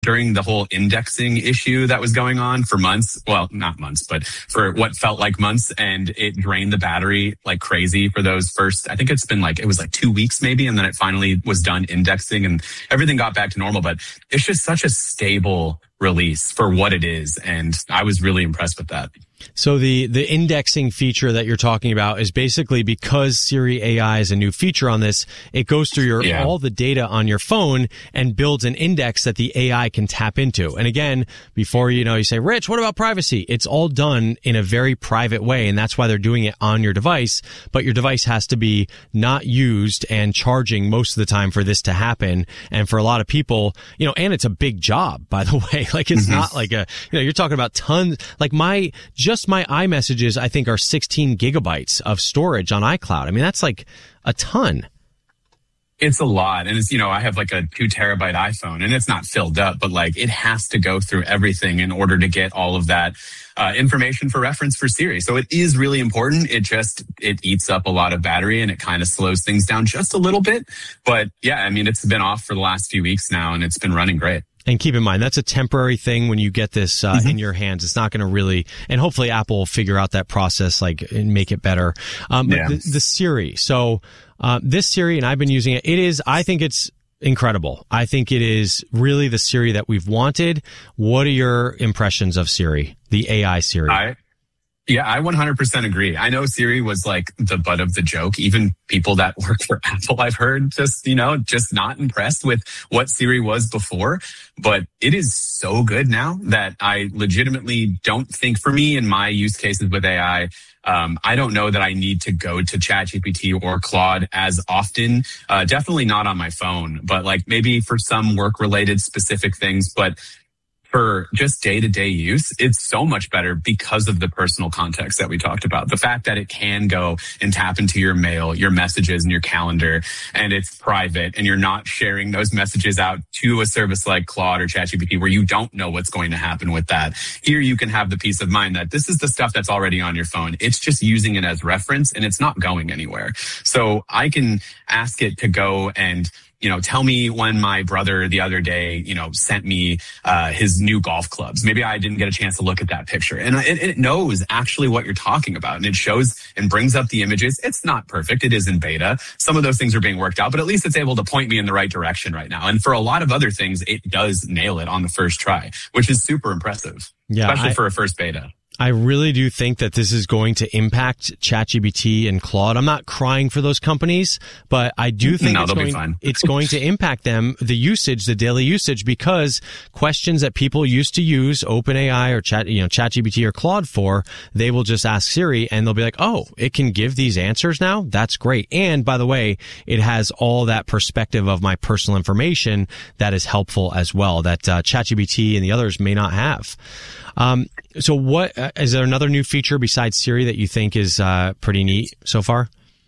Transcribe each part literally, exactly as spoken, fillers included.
during the whole indexing issue that was going on for months. Well, not months, but for what felt like months. And it drained the battery like crazy for those first, I think it's been like, it was like two weeks maybe. And then it finally was done indexing and everything got back to normal. But it's just such a stable release for what it is. And I was really impressed with that. So the, the indexing feature that you're talking about is basically because Siri A I is a new feature on this, it goes through your, yeah. all the data on your phone and builds an index that the A I can tap into. And again, before you know, you say, Rich, what about privacy? It's all done in a very private way. And that's why they're doing it on your device. But your device has to be not used and charging most of the time for this to happen. And for a lot of people, you know, and it's a big job, by the way. Like it's mm-hmm. not like a, you know, you're talking about tons, like my, just my iMessages, I think, are sixteen gigabytes of storage on iCloud. I mean, that's like a ton. It's a lot. And it's, you know, I have like a two terabyte iPhone and it's not filled up, but like it has to go through everything in order to get all of that uh, information for reference for Siri. So it is really important. It just, it eats up a lot of battery and it kind of slows things down just a little bit. But yeah, I mean, it's been off for the last few weeks now and it's been running great. And keep in mind, that's a temporary thing when you get this uh, mm-hmm. in your hands. It's not going to really, and hopefully Apple will figure out that process, like, and make it better. Um, but yeah. the, the Siri. So, uh, this Siri, and I've been using it, it is, I think it's incredible. I think it is really the Siri that we've wanted. What are your impressions of Siri, the A I Siri? I- Yeah, I one hundred percent agree. I know Siri was like the butt of the joke. Even people that work for Apple, I've heard just, you know, just not impressed with what Siri was before. But it is so good now that I legitimately don't think, for me in my use cases with A I, um, I don't know that I need to go to ChatGPT or Claude as often. Uh, definitely not on my phone, but like maybe for some work related specific things. But for just day-to-day use, it's so much better because of the personal context that we talked about. The fact that it can go and tap into your mail, your messages, and your calendar, and it's private, and you're not sharing those messages out to a service like Claude or ChatGPT where you don't know what's going to happen with that. Here you can have the peace of mind that this is the stuff that's already on your phone. It's just using it as reference, and it's not going anywhere. So I can ask it to go and you know, tell me when my brother the other day, you know, sent me uh, his new golf clubs. Maybe I didn't get a chance to look at that picture. And it, it knows actually what you're talking about. And it shows and brings up the images. It's not perfect. It is in beta. Some of those things are being worked out, but at least it's able to point me in the right direction right now. And for a lot of other things, it does nail it on the first try, which is super impressive, yeah, especially I- for a first beta. I really do think that this is going to impact ChatGPT and Claude. I'm not crying for those companies, but I do think no, it's, going, it's going to impact them, the usage, the daily usage, because questions that people used to use OpenAI or Chat, you know, ChatGPT or Claude for, they will just ask Siri and they'll be like, oh, it can give these answers now? That's great. And by the way, it has all that perspective of my personal information that is helpful as well, that uh, ChatGPT and the others may not have. Um, so what, uh, is there another new feature besides Siri that you think is, uh, pretty neat so far?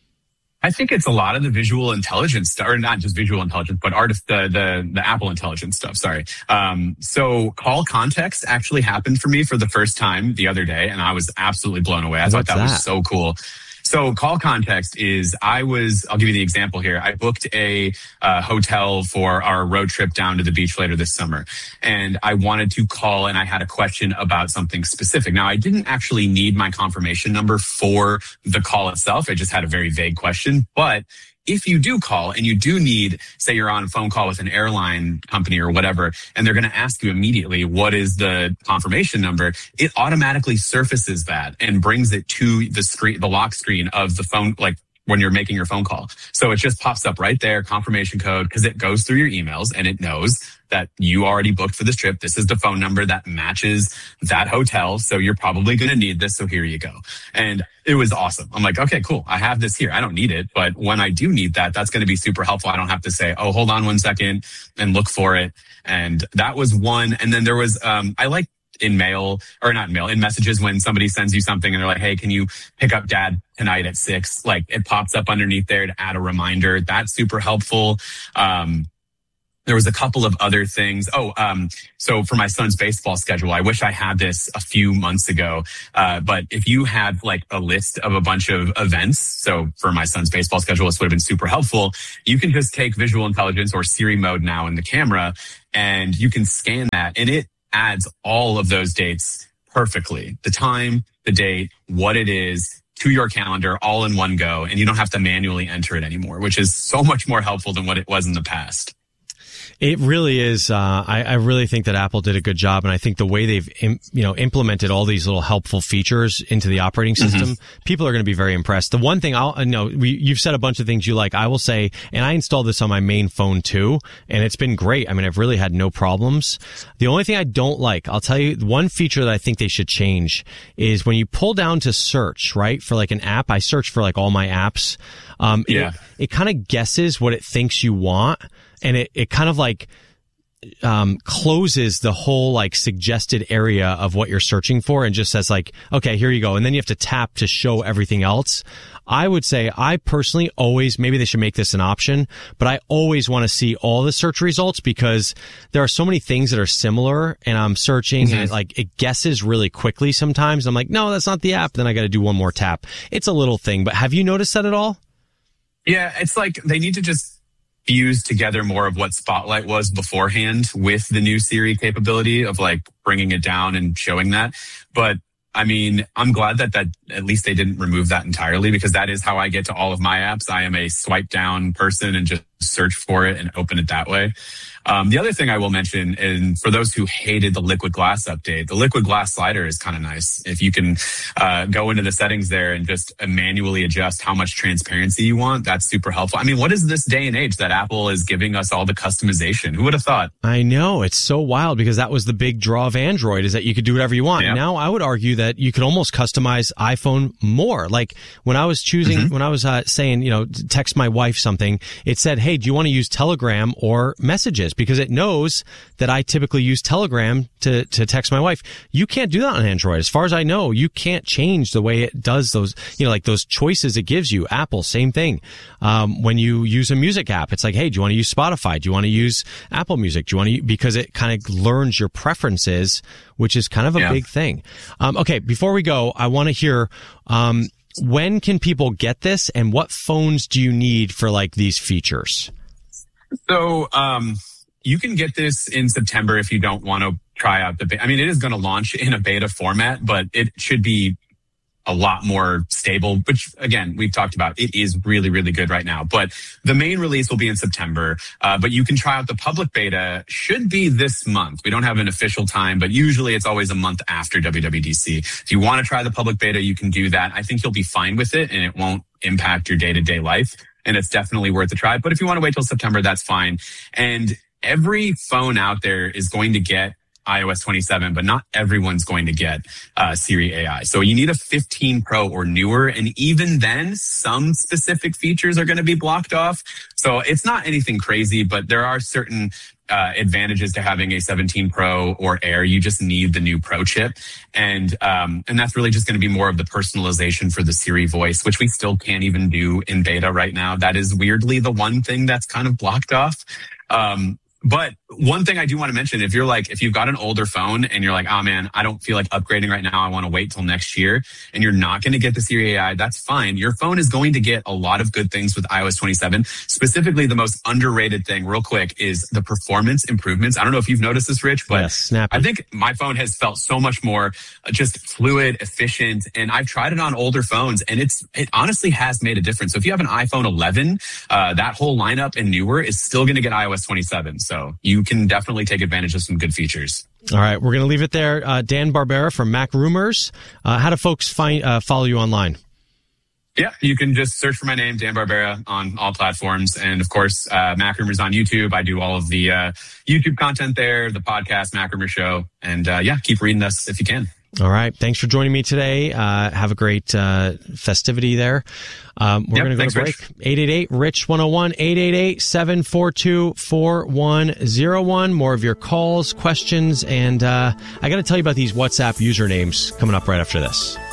I think it's a lot of the visual intelligence stuff, or not just visual intelligence, but art, the, the, the Apple intelligence stuff. Sorry. Um, so call context actually happened for me for the first time the other day, and I was absolutely blown away. I What's thought that, that was so cool. So call context is I was, I'll give you the example here. I booked a uh, hotel for our road trip down to the beach later this summer. And I wanted to call and I had a question about something specific. Now, I didn't actually need my confirmation number for the call itself. I just had a very vague question. But if you do call and you do need, say you're on a phone call with an airline company or whatever, and they're going to ask you immediately, what is the confirmation number? It automatically surfaces that and brings it to the screen, the lock screen of the phone, like when you're making your phone call. So it just pops up right there, confirmation code, because it goes through your emails and it knows that you already booked for this trip. This is the phone number that matches that hotel. So you're probably going to need this. So here you go. And it was awesome. I'm like, okay, cool. I have this here. I don't need it. But when I do need that, that's going to be super helpful. I don't have to say, oh, hold on one second and look for it. And that was one. And then there was, um, I like in mail or not in mail, in messages when somebody sends you something and they're like, hey, can you pick up dad tonight at six? Like it pops up underneath there to add a reminder. That's super helpful. Um, There was a couple of other things. Oh, um, so for my son's baseball schedule, I wish I had this a few months ago. Uh, but if you had like a list of a bunch of events, so for my son's baseball schedule, this would have been super helpful. You can just take visual intelligence or Siri mode now in the camera and you can scan that and it adds all of those dates perfectly. The time, the date, what it is, to your calendar, all in one go, and you don't have to manually enter it anymore, which is so much more helpful than what it was in the past. It really is. Uh, I, I really think that Apple did a good job, and I think the way they've, im, you know, implemented all these little helpful features into the operating system, mm-hmm. people are going to be very impressed. The one thing I'll uh, no, we, you've said a bunch of things you like. I will say, and I installed this on my main phone too, and it's been great. I mean, I've really had no problems. The only thing I don't like, I'll tell you, one feature that I think they should change is when you pull down to search, right, for like an app. I search for like all my apps. Um, yeah. It, it kind of guesses what it thinks you want. And it, it kind of like, um, closes the whole like suggested area of what you're searching for and just says like, okay, here you go. And then you have to tap to show everything else. I would say I personally always, maybe they should make this an option, but I always want to see all the search results because there are so many things that are similar and I'm searching mm-hmm. and it, like it guesses really quickly sometimes. I'm like, no, that's not the app. Then I got to do one more tap. It's a little thing, but have you noticed that at all? Yeah. It's like they need to just fuse together more of what Spotlight was beforehand with the new Siri capability of like bringing it down and showing that. But I mean, I'm glad that that at least they didn't remove that entirely because that is how I get to all of my apps. I am a swipe down person and just search for it and open it that way. Um, the other thing I will mention, and for those who hated the Liquid Glass update, the Liquid Glass slider is kind of nice. If you can uh, go into the settings there and just manually adjust how much transparency you want, that's super helpful. I mean, what is this day and age that Apple is giving us all the customization? Who would have thought? I know. It's so wild because that was the big draw of Android is that you could do whatever you want. Yeah. Now I would argue that you could almost customize iPhone more. Like when I was choosing, mm-hmm. when I was uh, saying, you know, text my wife something, it said, hey, do you want to use Telegram or Messages? Because it knows that I typically use Telegram to, to text my wife. You can't do that on Android. As far as I know, you can't change the way it does those, you know, like those choices it gives you. Apple, same thing. Um, when you use a music app, it's like, hey, do you want to use Spotify? Do you want to use Apple Music? Do you want to, because it kind of learns your preferences, which is kind of a yeah. big thing. Um, okay. Before we go, I want to hear, um, when can people get this and what phones do you need for like these features? So, um, you can get this in September if you don't want to try out the beta. I mean, it is going to launch in a beta format, but it should be a lot more stable, which again, we've talked about. It is really, really good right now, but the main release will be in September. Uh, but you can try out the public beta, should be this month. We don't have an official time, but usually it's always a month after W W D C. If you want to try the public beta, you can do that. I think you'll be fine with it and it won't impact your day-to-day life. And it's definitely worth a try. But if you want to wait till September, that's fine. And every phone out there is going to get i O S twenty-seven, but not everyone's going to get uh, Siri A I. So you need a fifteen Pro or newer. And even then, some specific features are going to be blocked off. So it's not anything crazy, but there are certain uh, advantages to having a seventeen Pro or Air. You just need the new Pro chip. And um, and that's really just going to be more of the personalization for the Siri voice, which we still can't even do in beta right now. That is weirdly the one thing that's kind of blocked off. Um, But one thing I do want to mention, if you're like, if you've got an older phone and you're like, oh man, I don't feel like upgrading right now. I want to wait till next year and you're not going to get the Siri A I, that's fine. Your phone is going to get a lot of good things with i O S twenty-seven. Specifically, the most underrated thing real quick is the performance improvements. I don't know if you've noticed this, Rich, but yes, I think my phone has felt so much more just fluid, efficient. And I've tried it on older phones and it's, it honestly has made a difference. So if you have an iPhone eleven, uh, that whole lineup and newer is still going to get i O S twenty-seven. So you can definitely take advantage of some good features. All right. We're going to leave it there. Uh, Dan Barbera from Mac Rumors. Uh, how do folks find, uh, follow you online? Yeah, you can just search for my name, Dan Barbera, on all platforms. And of course, uh, Mac Rumors on YouTube. I do all of the uh, YouTube content there, the podcast, Mac Rumors Show. And uh, yeah, keep reading us if you can. All right. Thanks for joining me today. Uh, have a great uh, festivity there. Um, we're yep, going to go to break. eight eight eight, R I C H one oh one, eight eight eight, seven four two, four one zero one. More of your calls, questions, and uh, I got to tell you about these WhatsApp usernames coming up right after this.